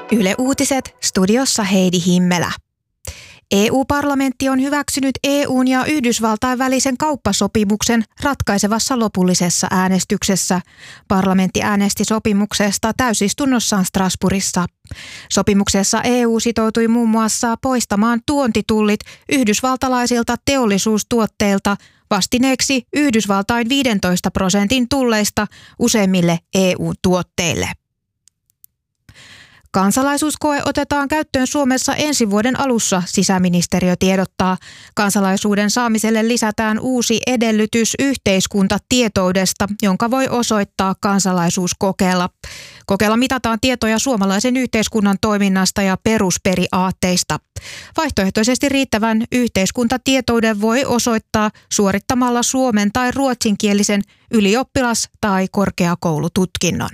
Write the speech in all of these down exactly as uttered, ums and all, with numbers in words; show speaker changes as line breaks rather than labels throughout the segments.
Yle Uutiset, studiossa Heidi Himmelä. E U-parlamentti on hyväksynyt E U:n ja Yhdysvaltain välisen kauppasopimuksen ratkaisevassa lopullisessa äänestyksessä. Parlamentti äänesti sopimuksesta täysistunnossaan Strasbourgissa. Sopimuksessa E U sitoutui muun muassa poistamaan tuontitullit yhdysvaltalaisilta teollisuustuotteilta vastineeksi Yhdysvaltain viidentoista prosentin tulleista useimmille E U-tuotteille. Kansalaisuuskoe otetaan käyttöön Suomessa ensi vuoden alussa, sisäministeriö tiedottaa. Kansalaisuuden saamiselle lisätään uusi edellytys yhteiskuntatietoudesta, jonka voi osoittaa kansalaisuuskokeella. Kokeella mitataan tietoja suomalaisen yhteiskunnan toiminnasta ja perusperiaatteista. Vaihtoehtoisesti riittävän yhteiskuntatietouden voi osoittaa suorittamalla suomen- tai ruotsinkielisen ylioppilas- tai korkeakoulututkinnon.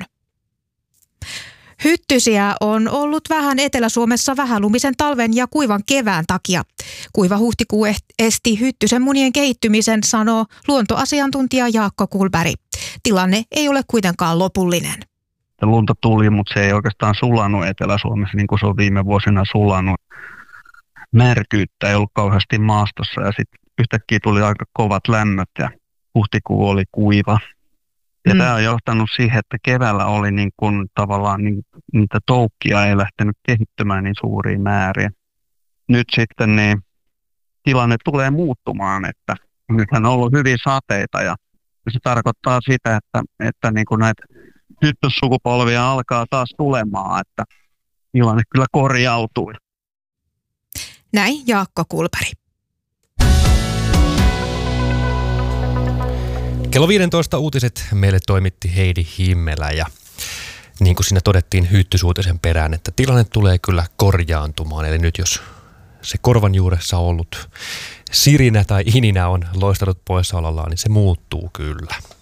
Hyttysiä on ollut vähän Etelä-Suomessa vähälumisen talven ja kuivan kevään takia. Kuiva huhtikuu esti hyttysen munien kehittymisen, sanoo luontoasiantuntija Jaakko Kuhlberg. Tilanne ei ole kuitenkaan lopullinen.
Lunta tuli, mutta se ei oikeastaan sulanut Etelä-Suomessa niin kuin se on viime vuosina sulanut. Märkyyttä ei ollut kauheasti maastossa ja sitten yhtäkkiä tuli aika kovat lämmöt ja huhtikuu oli kuiva. Ja mm. tämä on johtanut siihen, että keväällä oli niin kuin tavallaan niin, niitä toukkia ei lähtenyt kehittymään niin suuria määriä. Nyt sitten niin tilanne tulee muuttumaan, että nythän on ollut hyviä sateita ja se tarkoittaa sitä, että, että niin kuin näitä hyttyssukupolvia alkaa taas tulemaan, että tilanne kyllä korjautuu.
Näin Jaakko Kuhlberg.
Kello viisitoista uutiset meille toimitti Heidi Himmelä ja niin kuin siinä todettiin hyttysuutisen perään, että tilanne tulee kyllä korjaantumaan. Eli nyt jos se korvan juuressa ollut sirinä tai ininä on loistanut poissaolollaan, niin se muuttuu kyllä.